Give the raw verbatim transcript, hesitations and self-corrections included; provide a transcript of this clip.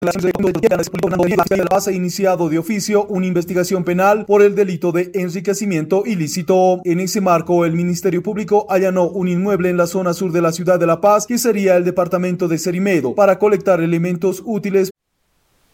La Paz ha iniciado de oficio una investigación penal por el delito de enriquecimiento ilícito. En ese marco, el Ministerio Público allanó un inmueble en la zona sur de la ciudad de La Paz, que sería el departamento de Cerimedo, para colectar elementos útiles